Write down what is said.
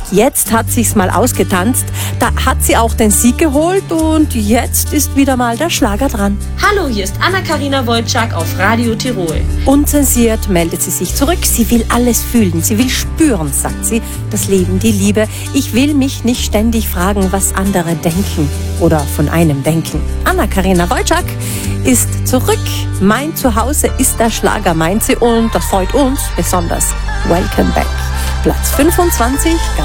Jetzt hat sich's mal ausgetanzt. Da hat sie auch den Sieg geholt und jetzt ist wieder mal der Schlager dran. Hallo, hier ist Anna-Karina Wojcik auf Radio Tirol. Unzensiert meldet sie sich zurück. Sie will alles fühlen, sie will spüren, sagt sie. Das Leben, die Liebe. Ich will mich nicht ständig fragen, was andere denken oder von einem denken. Anna-Karina Wojcik ist zurück. Mein Zuhause ist der Schlager, meint sie, und das freut uns besonders. Welcome back. Platz 25.